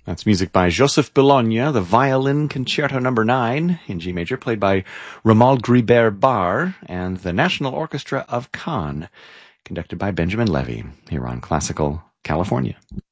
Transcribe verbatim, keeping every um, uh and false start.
That's music by Joseph Bologna, the Violin Concerto Number nine in G major, played by Romuald Gribert Barr, and the National Orchestra of Cannes, conducted by Benjamin Levy, here on Classical California.